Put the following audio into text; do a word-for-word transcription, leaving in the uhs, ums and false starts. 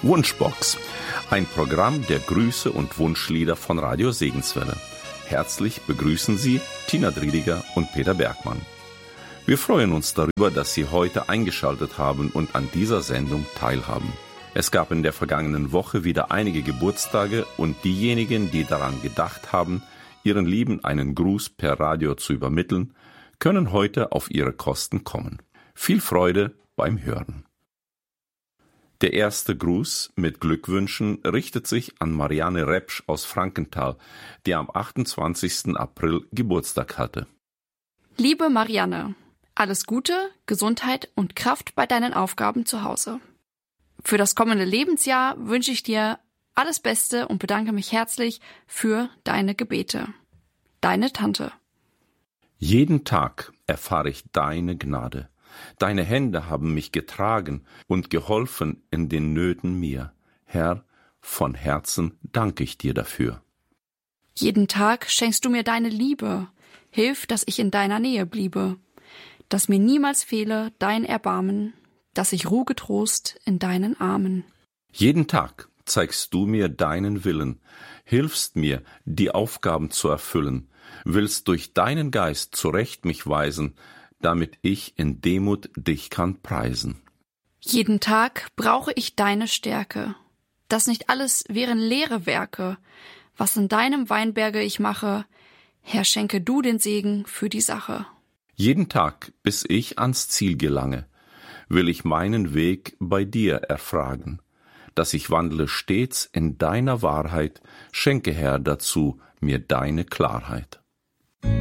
Wunschbox, ein Programm der Grüße und Wunschlieder von Radio Segenswelle. Herzlich begrüßen Sie Tina Driediger und Peter Bergmann. Wir freuen uns darüber, dass Sie heute eingeschaltet haben und an dieser Sendung teilhaben. Es gab in der vergangenen Woche wieder einige Geburtstage und diejenigen, die daran gedacht haben, ihren Lieben einen Gruß per Radio zu übermitteln, können heute auf ihre Kosten kommen. Viel Freude beim Hören. Der erste Gruß mit Glückwünschen richtet sich an Marianne Repsch aus Frankenthal, die am achtundzwanzigsten April Geburtstag hatte. Liebe Marianne, alles Gute, Gesundheit und Kraft bei deinen Aufgaben zu Hause. Für das kommende Lebensjahr wünsche ich dir alles Beste und bedanke mich herzlich für deine Gebete. Deine Tante. Jeden Tag erfahre ich deine Gnade. Deine Hände haben mich getragen und geholfen in den Nöten mir. Herr, von Herzen danke ich dir dafür. Jeden Tag schenkst du mir deine Liebe. Hilf, dass ich in deiner Nähe bliebe. Dass mir niemals fehle dein Erbarmen. Dass ich ruhe getrost in deinen Armen. Jeden Tag zeigst du mir deinen Willen. Hilfst mir, die Aufgaben zu erfüllen. Willst durch deinen Geist zurecht mich weisen, damit ich in Demut dich kann preisen. Jeden Tag brauche ich deine Stärke. Das nicht alles wären leere Werke. Was in deinem Weinberge ich mache, Herr, schenke du den Segen für die Sache. Jeden Tag, bis ich ans Ziel gelange, will ich meinen Weg bei dir erfragen. Dass ich wandle stets in deiner Wahrheit, schenke, Herr, dazu mir deine Klarheit.